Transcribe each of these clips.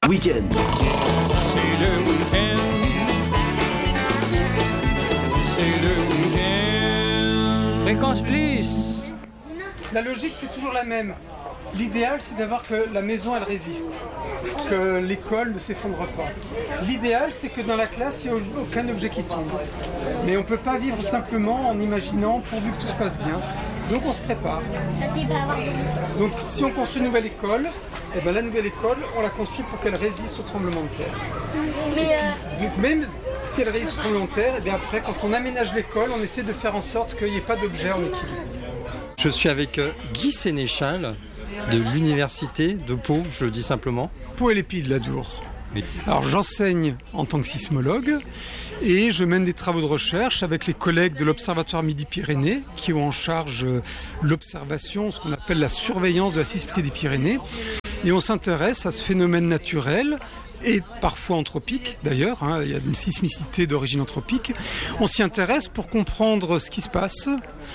Week-end. C'est le week-end. C'est le week-end. Fréquence plus. La logique, c'est toujours la même. L'idéal, c'est d'avoir que la maison, elle résiste, que l'école ne s'effondre pas. L'idéal, c'est que dans la classe, il n'y ait aucun objet qui tombe. Mais on ne peut pas vivre simplement en imaginant pourvu que tout se passe bien. Donc on se prépare. Parce qu'il peut y avoir des risques. Donc si on construit une nouvelle école, eh ben, la nouvelle école, on la construit pour qu'elle résiste au tremblement de terre. Mais Donc même si elle résiste au tremblement de terre, eh bien après, quand on aménage l'école, on essaie de faire en sorte qu'il n'y ait pas d'objet en équilibre. Je suis avec Guy Sénéchal de l'Université de Pau, je le dis simplement. Pau et l'Épide, la Dour. Oui. Alors j'enseigne en tant que sismologue et je mène des travaux de recherche avec les collègues de l'Observatoire Midi-Pyrénées qui ont en charge l'observation, ce qu'on appelle la surveillance de la sismicité des Pyrénées. Et on s'intéresse à ce phénomène naturel et parfois anthropique d'ailleurs, il y a une sismicité d'origine anthropique. On s'y intéresse pour comprendre ce qui se passe,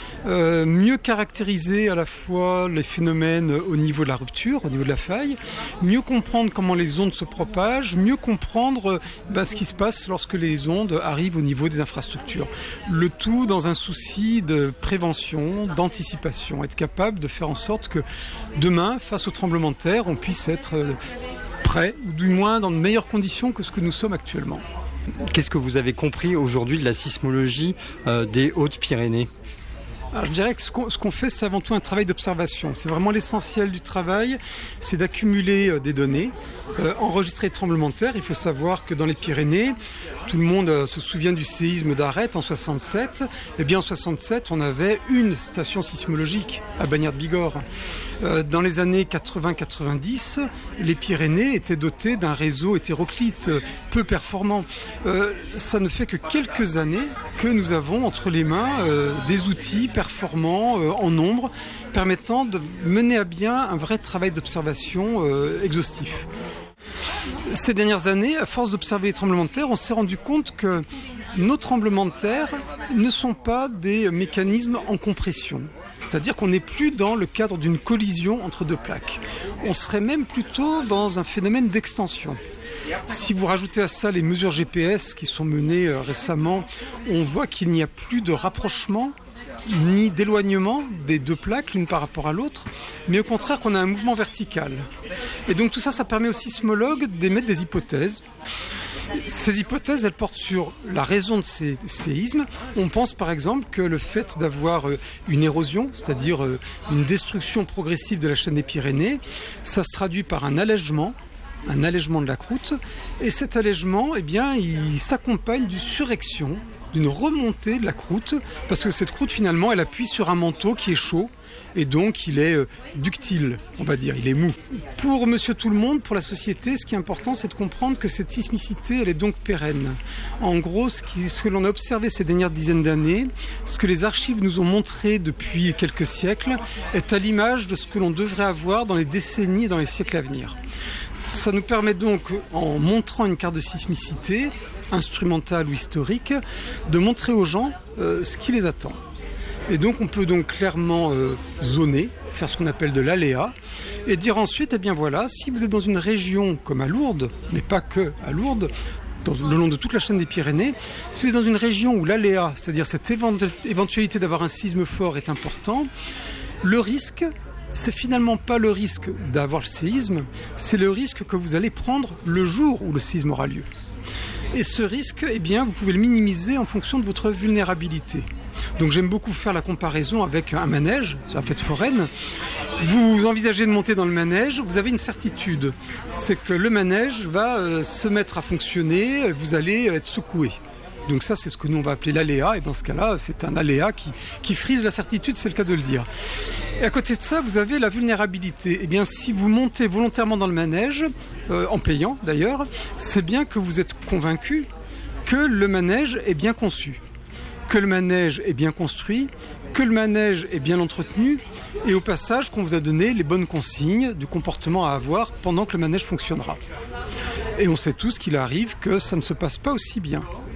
mieux caractériser à la fois les phénomènes au niveau de la rupture, au niveau de la faille, mieux comprendre comment les ondes se propagent, mieux comprendre ce qui se passe lorsque les ondes arrivent au niveau des infrastructures. Le tout dans un souci de prévention, d'anticipation, être capable de faire en sorte que demain, face au tremblement de terre, on puisse être prêt, ou du moins dans de meilleures conditions que ce que nous sommes actuellement. Qu'est-ce que vous avez compris aujourd'hui de la sismologie des Hautes-Pyrénées ? Alors, je dirais que ce qu'on fait, c'est avant tout un travail d'observation. C'est vraiment l'essentiel du travail, c'est d'accumuler des données, enregistrer les tremblements de terre. Il faut savoir que dans les Pyrénées, tout le monde se souvient du séisme d'Arrête en 67. Eh bien, en 67, on avait une station sismologique à Bagnères-de-Bigorre. Dans les années 80-90, les Pyrénées étaient dotées d'un réseau hétéroclite peu performant. Ça ne fait que quelques années que nous avons entre les mains des outils performants en nombre, permettant de mener à bien un vrai travail d'observation exhaustif. Ces dernières années, à force d'observer les tremblements de terre, on s'est rendu compte que nos tremblements de terre ne sont pas des mécanismes en compression. C'est-à-dire qu'on n'est plus dans le cadre d'une collision entre deux plaques. On serait même plutôt dans un phénomène d'extension. Si vous rajoutez à ça les mesures GPS qui sont menées récemment, on voit qu'il n'y a plus de rapprochement ni d'éloignement des deux plaques l'une par rapport à l'autre, mais au contraire qu'on a un mouvement vertical. Et donc tout ça, ça permet aux sismologues d'émettre des hypothèses. Ces hypothèses, elles portent sur la raison de ces séismes. On pense par exemple que le fait d'avoir une érosion, c'est-à-dire une destruction progressive de la chaîne des Pyrénées, ça se traduit par un allègement de la croûte. Et cet allègement, eh bien, il s'accompagne d'une surrection, d'une remontée de la croûte, parce que cette croûte, finalement, elle appuie sur un manteau qui est chaud, et donc il est ductile, on va dire, il est mou. Pour monsieur tout le monde, pour la société, ce qui est important, c'est de comprendre que cette sismicité, elle est donc pérenne. En gros, ce que l'on a observé ces dernières dizaines d'années, ce que les archives nous ont montré depuis quelques siècles, est à l'image de ce que l'on devrait avoir dans les décennies et dans les siècles à venir. Ça nous permet donc, en montrant une carte de sismicité, instrumentale ou historique, de montrer aux gens ce qui les attend. Et donc on peut donc clairement zoner, faire ce qu'on appelle de l'aléa, et dire ensuite, eh bien voilà, si vous êtes dans une région comme à Lourdes, mais pas que à Lourdes, le long de toute la chaîne des Pyrénées, si vous êtes dans une région où l'aléa, c'est-à-dire cette éventualité d'avoir un séisme fort est important, le risque, c'est finalement pas le risque d'avoir le séisme, c'est le risque que vous allez prendre le jour où le séisme aura lieu. Et ce risque, eh bien, vous pouvez le minimiser en fonction de votre vulnérabilité. Donc j'aime beaucoup faire la comparaison avec un manège, c'est la fête foraine. Vous envisagez de monter dans le manège, vous avez une certitude, c'est que le manège va se mettre à fonctionner, vous allez être secoué. Donc ça, c'est ce que nous on va appeler l'aléa, et dans ce cas-là, c'est un aléa qui frise la certitude, c'est le cas de le dire. Et à côté de ça, vous avez la vulnérabilité. Eh bien, si vous montez volontairement dans le manège, en payant d'ailleurs, c'est bien que vous êtes convaincu que le manège est bien conçu, que le manège est bien construit, que le manège est bien entretenu, et au passage qu'on vous a donné les bonnes consignes du comportement à avoir pendant que le manège fonctionnera. Et on sait tous qu'il arrive que ça ne se passe pas aussi bien.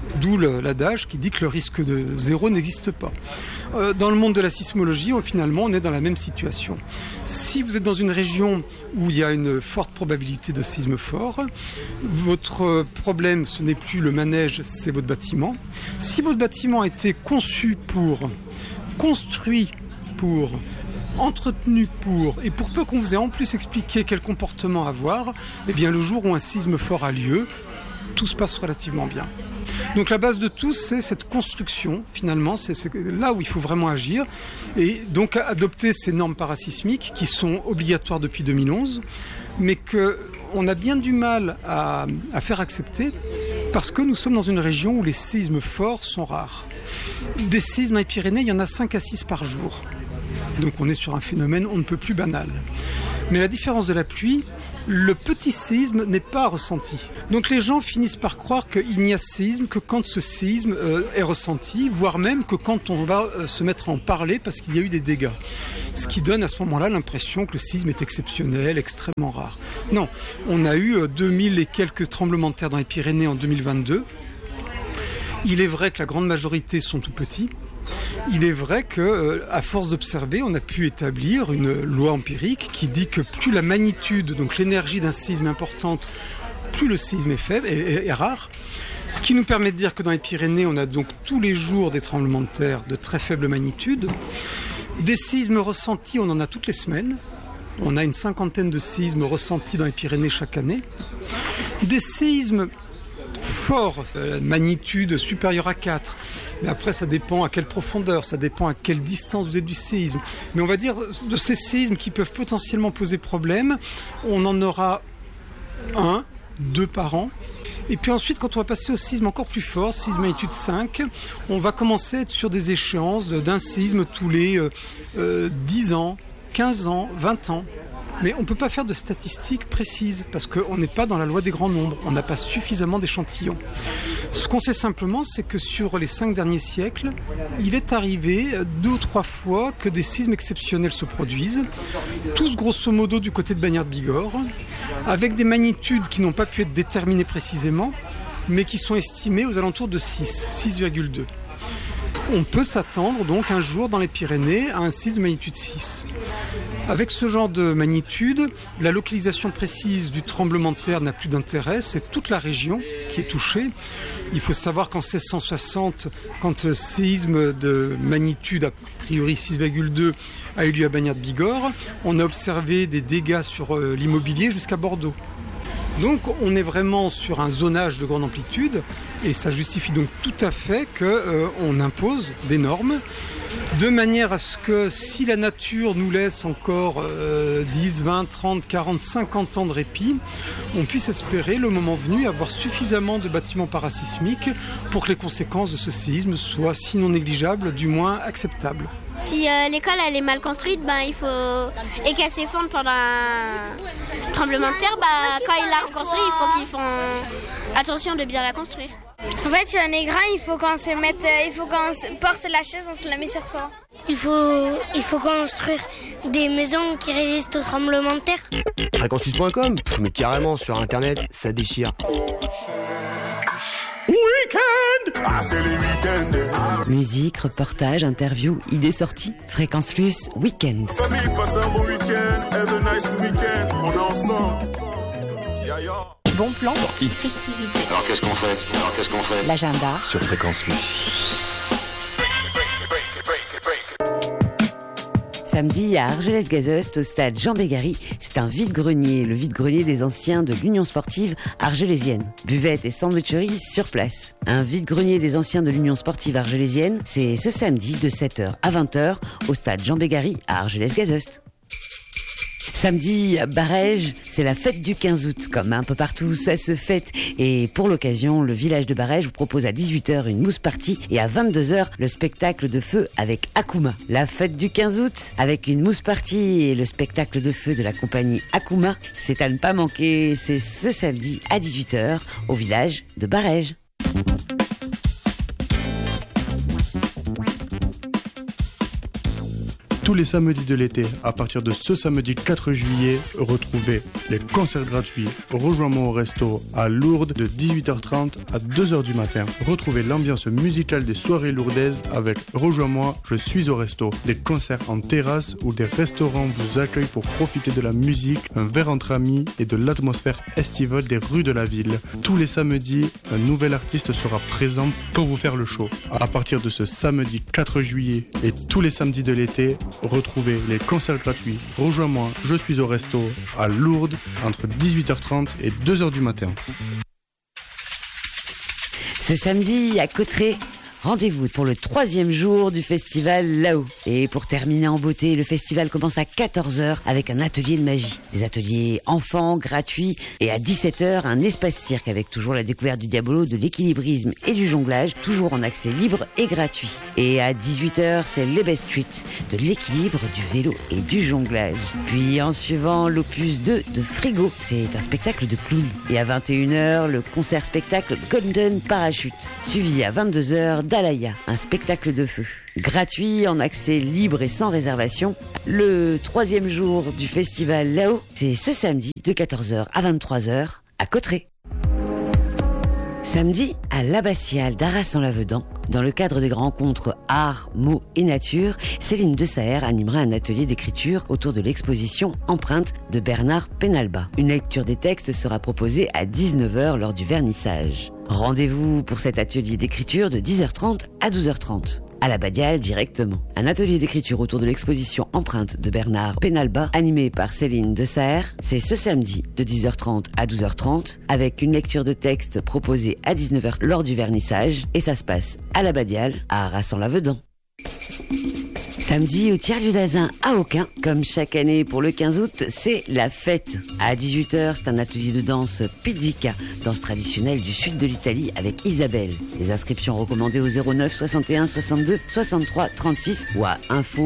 D'où l'adage qui dit que le risque de zéro n'existe pas. Dans le monde de la sismologie, finalement, on est dans la même situation. Si vous êtes dans une région où il y a une forte probabilité de séisme fort, votre problème, ce n'est plus le manège, c'est votre bâtiment. Si votre bâtiment a été conçu pour, construit pour, entretenu pour, et pour peu qu'on vous ait en plus expliqué quel comportement avoir, eh bien le jour où un séisme fort a lieu, tout se passe relativement bien. Donc la base de tout, c'est cette construction, finalement, c'est là où il faut vraiment agir. Et donc adopter ces normes parasismiques qui sont obligatoires depuis 2011, mais qu'on a bien du mal à faire accepter parce que nous sommes dans une région où les séismes forts sont rares. Des séismes dans les Pyrénées, il y en a 5 à 6 par jour. Donc on est sur un phénomène on ne peut plus banal. Mais la différence de la pluie, le petit séisme n'est pas ressenti. Donc les gens finissent par croire qu'il n'y a séisme que quand ce séisme est ressenti, voire même que quand on va se mettre à en parler parce qu'il y a eu des dégâts. Ce qui donne à ce moment-là l'impression que le séisme est exceptionnel, extrêmement rare. Non, on a eu 2000 et quelques tremblements de terre dans les Pyrénées en 2022. Il est vrai que la grande majorité sont tout petits. Il est vrai qu'à force d'observer, on a pu établir une loi empirique qui dit que plus la magnitude, donc l'énergie d'un séisme est importante, plus le séisme est faible et rare. Ce qui nous permet de dire que dans les Pyrénées, on a donc tous les jours des tremblements de terre de très faible magnitude. Des séismes ressentis, on en a toutes les semaines. On a une 50aine de séismes ressentis dans les Pyrénées chaque année. Des séismes forts, magnitude supérieure à 4. Mais après, ça dépend à quelle profondeur, ça dépend à quelle distance vous êtes du séisme. Mais on va dire, de ces séismes qui peuvent potentiellement poser problème, on en aura 1, 2 par an. Et puis ensuite, quand on va passer au séisme encore plus fort, séisme magnitude 5, on va commencer à être sur des échéances d'un séisme tous les 10 ans, 15 ans, 20 ans. Mais on ne peut pas faire de statistiques précises parce qu'on n'est pas dans la loi des grands nombres. On n'a pas suffisamment d'échantillons. Ce qu'on sait simplement, c'est que sur les 5 derniers siècles, il est arrivé 2 ou 3 fois que des séismes exceptionnels se produisent, tous grosso modo du côté de Bagnères-de-Bigorre, avec des magnitudes qui n'ont pas pu être déterminées précisément, mais qui sont estimées aux alentours de 6,2. On peut s'attendre donc un jour dans les Pyrénées à un séisme de magnitude 6. Avec ce genre de magnitude, la localisation précise du tremblement de terre n'a plus d'intérêt, c'est toute la région qui est touchée. Il faut savoir qu'en 1660, quand le séisme de magnitude a priori 6,2 a eu lieu à Bagnères-de-Bigorre, on a observé des dégâts sur l'immobilier jusqu'à Bordeaux. Donc on est vraiment sur un zonage de grande amplitude et ça justifie donc tout à fait qu'on impose des normes de manière à ce que si la nature nous laisse encore 10, 20, 30, 40, 50 ans de répit, on puisse espérer le moment venu avoir suffisamment de bâtiments parasismiques pour que les conséquences de ce séisme soient sinon négligeables, du moins acceptables. Si l'école elle est mal construite, et qu'elle s'effondre pendant un tremblement de terre, quand ils la reconstruisent, il faut qu'ils font attention de bien la construire. En fait, si on est grand, il faut qu'on porte la chaise, on se la met sur soi. Il faut construire des maisons qui résistent au tremblement de terre. Fréquenceplus.com, mais carrément, sur Internet, ça déchire. Week-end! Ah, c'est les week-ends! Musique, reportage, interview, idées sorties. Fréquence Plus, week-end. Famille, passe un bon week-end. Have a nice week-end. On est ensemble. Ya ya. Bon plan. Sortie. Festivité. Alors qu'est-ce qu'on fait? L'agenda. Sur Fréquence Plus. Samedi à Argelès-Gazost, au stade Jean Bégary, c'est un vide-grenier, le vide-grenier des anciens de l'Union sportive argelésienne. Buvette et sandwicherie sur place. Un vide-grenier des anciens de l'Union sportive argelésienne, c'est ce samedi de 7h à 20h au stade Jean Bégary à Argelès-Gazost. Samedi, à Barèges, c'est la fête du 15 août. Comme un peu partout, ça se fête. Et pour l'occasion, le village de Barèges vous propose à 18h une mousse party et à 22h le spectacle de feu avec Akuma. La fête du 15 août avec une mousse party et le spectacle de feu de la compagnie Akuma, c'est à ne pas manquer. C'est ce samedi à 18h au village de Barèges. Tous les samedis de l'été, à partir de ce samedi 4 juillet, retrouvez les concerts gratuits. Rejoins-moi au resto à Lourdes de 18h30 à 2h du matin. Retrouvez l'ambiance musicale des soirées lourdaises avec Rejoins-moi, je suis au resto. Des concerts en terrasse où des restaurants vous accueillent pour profiter de la musique, un verre entre amis et de l'atmosphère estivale des rues de la ville. Tous les samedis, un nouvel artiste sera présent pour vous faire le show. À partir de ce samedi 4 juillet et tous les samedis de l'été, retrouvez les concerts gratuits. Rejoins-moi, je suis au resto à Lourdes entre 18h30 et 2h du matin. Ce samedi à Cauterets, rendez-vous pour le 3e jour du festival Là-haut. Et pour terminer en beauté, le festival commence à 14h avec un atelier de magie. Des ateliers enfants, gratuits. Et à 17h, un espace cirque avec toujours la découverte du diabolo, de l'équilibrisme et du jonglage, toujours en accès libre et gratuit. Et à 18h, c'est l'Ebay Street, de l'équilibre, du vélo et du jonglage. Puis en suivant, l'opus 2 de Frigo, c'est un spectacle de clown. Et à 21h, le concert-spectacle Golden Parachute. Suivi à 22h, Dalaya, un spectacle de feu. Gratuit, en accès libre et sans réservation. Le 3e jour du festival Là-haut, c'est ce samedi de 14h à 23h à Cauterets. Samedi, à l'Abbatiale d'Arras-en-Lavedan, dans le cadre des rencontres Art, Mots et Nature, Céline Desaer animera un atelier d'écriture autour de l'exposition Empreinte de Bernard Penalba. Une lecture des textes sera proposée à 19h lors du vernissage. Rendez-vous pour cet atelier d'écriture de 10h30 à 12h30. À la Badiale directement. Un atelier d'écriture autour de l'exposition Empreinte de Bernard Penalba, animé par Céline Desaer. C'est ce samedi de 10h30 à 12h30, avec une lecture de texte proposée à 19h lors du vernissage. Et ça se passe à la Badiale, à Arras-en-Lavedan. Samedi, au Tiers-Lieu d'Azun à Aucun, comme chaque année pour le 15 août, c'est la fête. À 18h, c'est un atelier de danse pizzica, danse traditionnelle du sud de l'Italie avec Isabelle. Les inscriptions recommandées au 09 61 62 63 36 ou à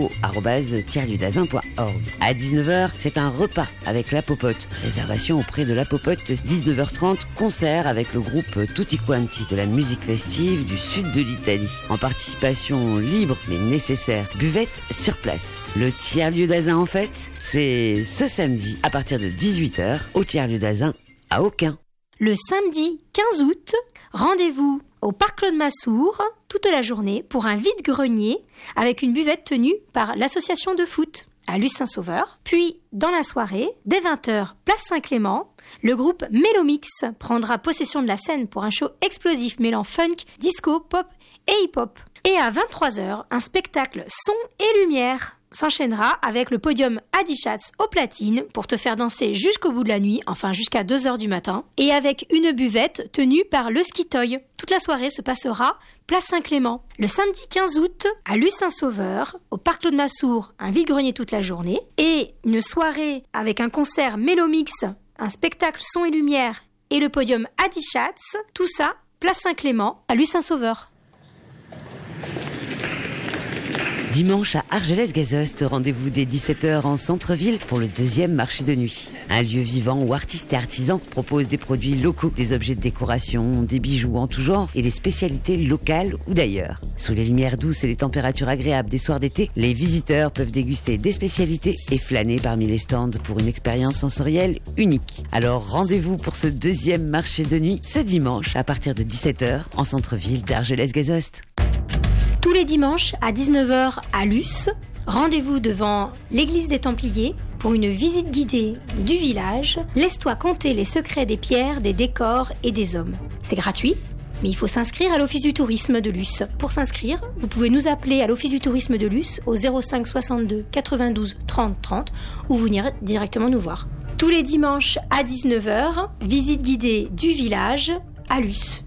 info@tierslieudazun.org. À 19h, c'est un repas avec la Popote. Réservation auprès de la Popote, 19h30, concert avec le groupe Tutti Quanti de la musique festive du sud de l'Italie. En participation libre mais nécessaire, buvette sur place. Le Tiers-Lieu d'Azun en fait, c'est ce samedi à partir de 18h au Tiers-Lieu d'Azun à Aucun. Le samedi 15 août, rendez-vous au Parc Claude Massour toute la journée pour un vide-grenier avec une buvette tenue par l'association de foot à Luce-Saint-Sauveur. Puis, dans la soirée, dès 20h, place Saint-Clément, le groupe Mélomix prendra possession de la scène pour un show explosif mêlant funk, disco, pop et hip-hop. Et à 23h, un spectacle son et lumière s'enchaînera avec le podium Adichatz au platine pour te faire danser jusqu'au bout de la nuit, enfin jusqu'à 2h du matin, et avec une buvette tenue par le Skitoy. Toute la soirée se passera place Saint-Clément. Le samedi 15 août, à Luce-Saint-Sauveur, au Parc Claude Massour, un vide-grenier toute la journée, et une soirée avec un concert Mélomix, un spectacle son et lumière, et le podium Adichatz, tout ça, place Saint-Clément, à Luce-Saint-Sauveur. Dimanche à Argelès-Gazost, rendez-vous dès 17h en centre-ville pour le 2e marché de nuit. Un lieu vivant où artistes et artisans proposent des produits locaux, des objets de décoration, des bijoux en tout genre et des spécialités locales ou d'ailleurs. Sous les lumières douces et les températures agréables des soirs d'été, les visiteurs peuvent déguster des spécialités et flâner parmi les stands pour une expérience sensorielle unique. Alors rendez-vous pour ce 2e marché de nuit ce dimanche à partir de 17h en centre-ville d'Argelès-Gazost. Tous les dimanches à 19h à Luce, rendez-vous devant l'église des Templiers pour une visite guidée du village. Laisse-toi compter les secrets des pierres, des décors et des hommes. C'est gratuit, mais il faut s'inscrire à l'Office du tourisme de Luce. Pour s'inscrire, vous pouvez nous appeler à l'Office du tourisme de Luce au 05 62 92 30 30 ou venir directement nous voir. Tous les dimanches à 19h, visite guidée du village à Luce.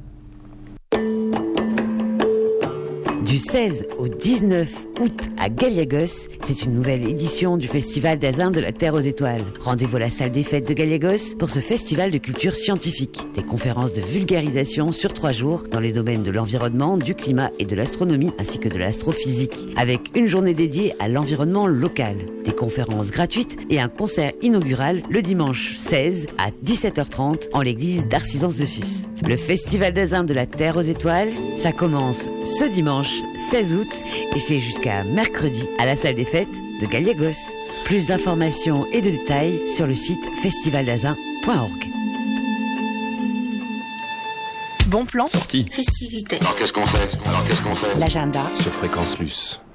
Du 16 au 19 août à Galliagos, c'est une nouvelle édition du Festival d'Azun de la Terre aux Étoiles. Rendez-vous à la salle des fêtes de Galliagos pour ce festival de culture scientifique. Des conférences de vulgarisation sur 3 jours dans les domaines de l'environnement, du climat et de l'astronomie, ainsi que de l'astrophysique, avec une journée dédiée à l'environnement local. Des conférences gratuites et un concert inaugural le dimanche 16 à 17h30 en l'église d'Arcisans-de-Sus. Le Festival d'Azun de la Terre aux Étoiles, ça commence ce dimanche 16 août et c'est jusqu'à mercredi à la salle des fêtes de Gallegos. Plus d'informations et de détails sur le site festivaldazun.org. Bon plan. Sortie. Festivité. Alors qu'est-ce qu'on fait L'agenda. Sur Fréquence Luce.